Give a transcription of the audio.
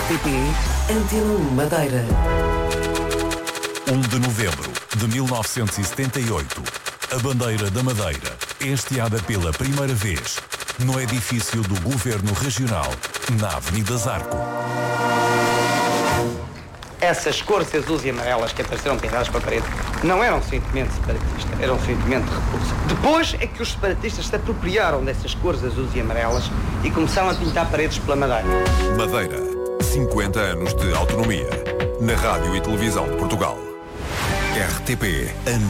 RTP Antena 1 Madeira. 1 de novembro de 1978. A bandeira da Madeira é hasteada pela primeira vez no edifício do Governo Regional, na Avenida Zarco. Essas cores azuis e amarelas que apareceram pintadas para a parede não eram um sentimento separatista, era um sentimento de repulsa. Depois é que os separatistas se apropriaram dessas cores azuis e amarelas e começaram a pintar paredes pela Madeira. Madeira, 50 anos de autonomia. Na rádio e televisão de Portugal. RTP